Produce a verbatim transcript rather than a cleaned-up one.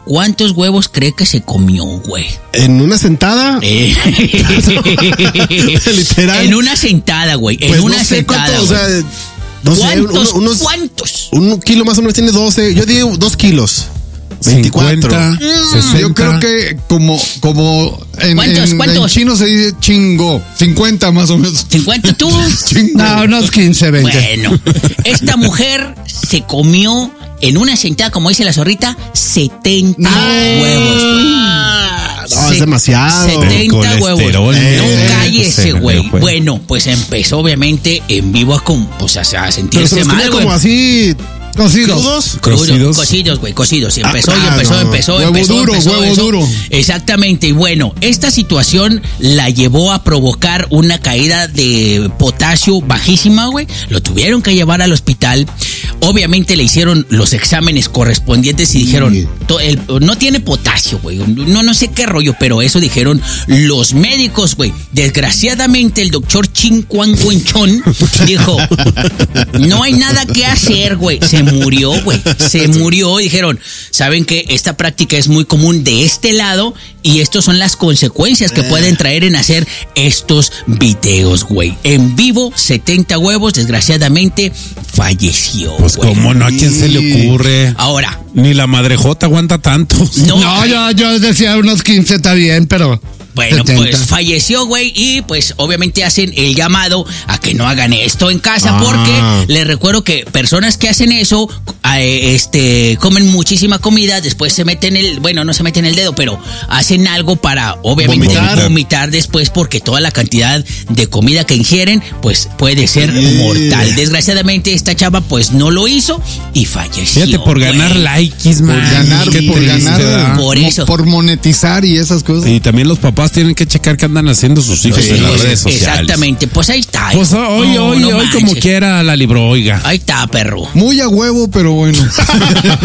¿cuántos huevos cree que se comió, güey? ¿En una sentada? Eh. Literal. En una sentada, güey. En Pues una no sé sentada. cuánto, o sea, no sé, ¿Cuántos? uno- unos, ¿Cuántos? Un kilo más o menos tiene doce. Yo digo dos kilos. veinticuatro. cincuenta, sesenta. Yo creo que como, como en, ¿Cuántos, en, cuántos? en chino se dice chingo. cincuenta más o menos. ¿cincuenta tú? Chingo. No, unos quince, veinte. Bueno, esta mujer se comió en una sentada, como dice la zorrita, setenta huevos, güey. No, es demasiado. setenta El huevos. colesterol, No eh, cállese, se güey. me fue. Bueno, pues empezó obviamente en vivo a, con, pues, a, a Pero se sentirse los comía mal, como güey. así. Cocidos. ¿Crudos? Crudos, Cocidos. cocidos, güey, cocidos. Y empezó, Ah, y empezó, no. empezó, Huevo empezó, duro, empezó, huevo empezó. duro. Exactamente. Y bueno, esta situación la llevó a provocar una caída de potasio bajísima, güey. Lo tuvieron que llevar al hospital. Obviamente le hicieron los exámenes correspondientes y dijeron, Sí. to- el- no tiene potasio, güey. No, no sé qué rollo, pero eso dijeron los médicos, güey. Desgraciadamente el doctor Chin Kuan Wen Chon dijo, no hay nada que hacer, güey. Se murió, güey. Se murió. Y dijeron, ¿saben qué? Esta práctica es muy común de este lado y estas son las consecuencias que pueden traer en hacer estos videos, güey. En vivo, setenta huevos, desgraciadamente, falleció, Pues güey. cómo no, ¿a quién se le ocurre? Ahora, Ni la madrejota aguanta tanto. no, No, yo, yo decía unos quince, está bien, pero. bueno, setenta. pues falleció, güey, y pues obviamente hacen el llamado a que no hagan esto en casa, Ah. porque les recuerdo que personas que hacen eso, eh, este, comen muchísima comida, después se meten el, bueno, no se meten el dedo, pero hacen algo para obviamente vomitar, Vomitar. después, porque toda la cantidad de comida que ingieren, pues puede ser Sí. mortal. Desgraciadamente esta chava pues no lo hizo y falleció. Fíjate, por ganar güey. likes, Por man. ganar, Qué por triste, ganar. ¿verdad? Por mo- eso. Por monetizar y esas cosas. Y también los papás tienen que checar qué andan haciendo sus hijos Sí, en las pues, redes sociales. exactamente, pues ahí está. Pues hijo. hoy, No, hoy, no hoy como manches. quiera la libró, oiga. Ahí está, perro. Muy a huevo, pero bueno.